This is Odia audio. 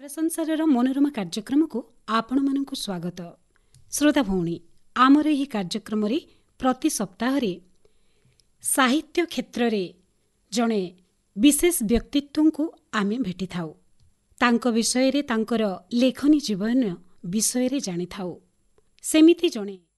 ଘର ସଂସାରର ମନୋରମା କାର୍ଯ୍ୟକ୍ରମକୁ ଆପଣମାନଙ୍କୁ ସ୍ୱାଗତ। ଶ୍ରୋତା ଭଉଣୀ, ଆମର ଏହି କାର୍ଯ୍ୟକ୍ରମରେ ପ୍ରତି ସପ୍ତାହରେ ସାହିତ୍ୟ କ୍ଷେତ୍ରରେ ଜଣେ ବିଶେଷ ବ୍ୟକ୍ତିତ୍ୱଙ୍କୁ ଆମେ ଭେଟିଥାଉ। ତାଙ୍କ ବିଷୟରେ, ତାଙ୍କର ଲେଖନୀ ଜୀବନ ବିଷୟରେ ଜାଣିଥାଉ। ସେମିତି ଜଣେ